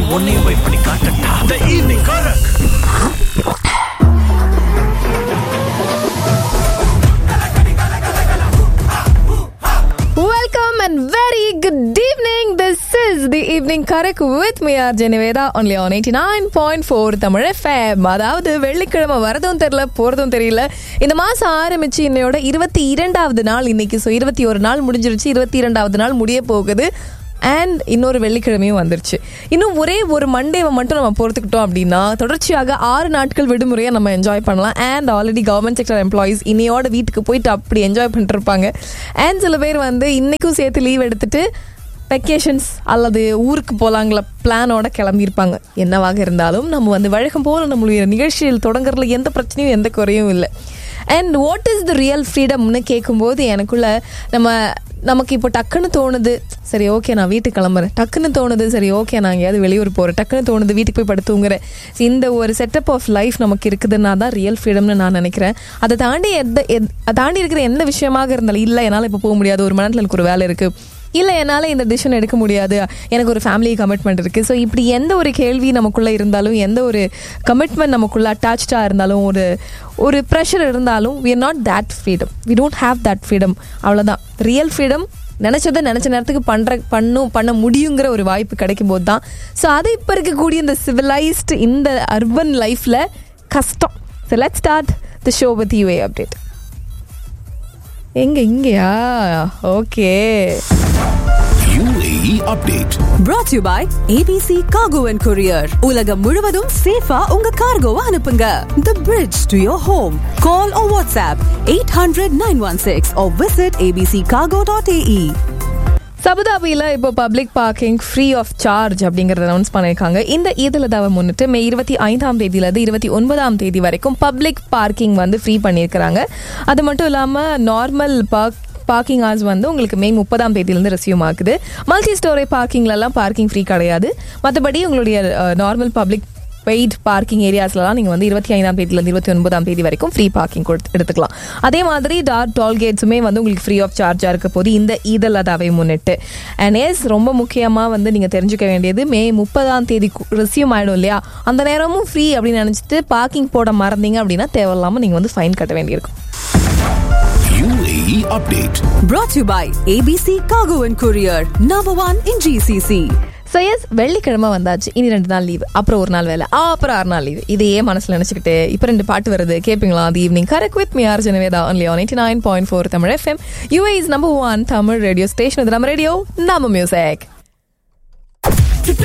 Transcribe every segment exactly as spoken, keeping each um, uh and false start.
உன்னையும் போய் பண்ணி காட்டட்டா. The evening Karak. Welcome and very good evening. This is the evening Karak with me R J Niveda only on eighty-nine point four Tamil F M. அதாவது வெள்ளிக்கிழமை வரதும் தெரியல போறதும் தெரியல. இந்த மாசம் ஆரம்பிச்சு இன்னையோட இருபத்தி இரண்டாவது நாள் இன்னைக்கு. ஸோ இருபத்தி ஒரு நாள் முடிஞ்சிருச்சு, இருபத்தி இரண்டாவது நாள் முடிய போகுது. அண்ட் இன்னொரு வெள்ளிக்கிழமையும் வந்துருச்சு. இன்னும் ஒரே ஒரு மண்டேவை மட்டும் நம்ம பொறுத்துக்கிட்டோம் அப்படின்னா தொடர்ச்சியாக ஆறு நாட்கள் விடுமுறையை நம்ம என்ஜாய் பண்ணலாம். And already government sector employees இன்னையோட வீட்டுக்கு போயிட்டு அப்படி என்ஜாய் பண்ணிட்டு இருப்பாங்க. அண்ட் சில பேர் வந்து இன்னைக்கும் சேர்த்து லீவ் எடுத்துட்டு வெக்கேஷன்ஸ் அல்லது ஊருக்கு போகலாங்கள பிளானோட கிளம்பியிருப்பாங்க. என்னவாக இருந்தாலும் நம்ம வந்து வழக்கம் போல் நம்மளுடைய நிகழ்ச்சியில் தொடங்குறதுல எந்த பிரச்சனையும் எந்த குறையும் இல்லை. And what is the real ஃப்ரீடம்னு கேட்கும்போது எனக்குள்ள நம்ம நமக்கு இப்போ டக்குன்னு தோணுது, சரி ஓகே நான் வீட்டுக்கு கிளம்புறேன், டக்குன்னு தோணுது சரி ஓகே நான் எங்கேயாவது வெளியூர் போகிறேன், டக்குன்னு தோணுது வீட்டுக்கு போய் படுத்துங்கிறேன். இந்த ஒரு செட்டப் ஆஃப் லைஃப் நமக்கு இருக்குதுன்னா தான் ரியல் ஃப்ரீடம்னு நான் நினைக்கிறேன். அதை தாண்டி எந்த தாண்டி இருக்கிற எந்த விஷயமாக இருந்தாலும், இல்லை என்னால் இப்போ போக முடியாது, ஒரு மணி நேரத்தில் எனக்கு ஒரு வேலை இருக்குது, இல்லை என்னால் இந்த டிசிஷன் எடுக்க முடியாது, எனக்கு ஒரு ஃபேமிலி கமிட்மெண்ட் இருக்குது. ஸோ இப்படி எந்த ஒரு கேள்வி நமக்குள்ளே இருந்தாலும், எந்த ஒரு கமிட்மெண்ட் நமக்குள்ளே அட்டாச்சாக இருந்தாலும், ஒரு ஒரு ப்ரெஷர் இருந்தாலும், we are not that freedom, we don't have that freedom. அவ்வளோதான் ரியல் ஃப்ரீடம். நினச்சதை நினச்ச நேரத்துக்கு பண்ணுற பண்ணும் பண்ண முடியுங்கிற ஒரு வாய்ப்பு கிடைக்கும் போது தான். ஸோ அது இப்போ இருக்கக்கூடிய இந்த சிவிலைஸ்டு இந்த அர்பன் லைஃப்பில் கஷ்டம். So let's start the show with you A update. எங்க இங்கயா? Okay. U A E update brought to you by A B C Cargo and Courier. உலகம் முழுவதும் சேஃபா உங்க கார்கோவை அனுப்புங்க. The bridge to your home. Call or WhatsApp eight hundred nine one six or visit a b c cargo dot a e. அபுதாபியில் இப்போ public parking free of charge அப்படிங்கறத announce பண்ணியிருக்காங்க. இந்த ஈதுலதாவை முன்னிட்டு மே இருபத்தி ஐந்தாம் தேதியிலிருந்து இருபத்தி ஒன்பதாம் தேதி வரைக்கும் பப்ளிக் பார்க்கிங் வந்து ஃப்ரீ பண்ணியிருக்கிறாங்க. அது மட்டும் இல்லாமல் நார்மல் பார்க் பார்க்கிங் ஹார்ஸ் வந்து உங்களுக்கு மே முப்பதாம் தேதியிலேருந்து ரெசியூம் ஆகுது. மல்டி ஸ்டோரே பார்க்கிங்லலாம் பார்க்கிங் ஃப்ரீ கிடையாது. மற்றபடி உங்களுடைய நார்மல் பப்ளிக் பெய்ட் பார்க்கிங் ஏரியாஸ்லாம் நீங்கள் வந்து இருபத்தி ஐந்தாம் தேதியிலேருந்து இருபத்தி ஒன்பதாம் தேதி வரைக்கும் ஃப்ரீ பார்க்கிங் கொடுத்து எடுத்துக்கலாம். அதே மாதிரி டார் டோல்கேட்ஸுமே வந்து உங்களுக்கு ஃப்ரீ ஆஃப் சார்ஜாக இருக்க போது இந்த ஈதல் அதாவை முன்னிட்டு. அண்ட் எஸ் ரொம்ப முக்கியமாக வந்து நீங்கள் தெரிஞ்சுக்க வேண்டியது, மே முப்பதாம் தேதி ரெசியூம் ஆகிடும் இல்லையா, அந்த நேரமும் ஃப்ரீ அப்படின்னு நினச்சிட்டு பார்க்கிங் போட மறந்தீங்க அப்படின்னா தேவையில்லாமல் நீங்கள் வந்து ஃபைன் கட்ட வேண்டியிருக்கும். U A E update brought to you by A B C Cargo and Courier, number one in G C C. So S வெள்ளிக்கிழமை வந்தாச்சு, இனி ரெண்டு நாள் லீவு, அப்புறம் ஒரு நாள் வேலை, அப்புறம் ஆறு நாள் லீவு. இதையே மனசில் நினச்சிக்கிட்டு இப்போ ரெண்டு பாட்டு வருது கேட்பீங்களா? தி evening correct with me R J Nivetha only on eighty-nine point four Tamil F M, U A E's number one Tamil radio station. இது நம்ம ரேடியோ, நம்ம மியூசிக்.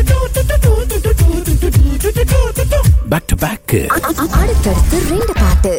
back to back அடுத்தடுத்து ரெண்டு பாட்டு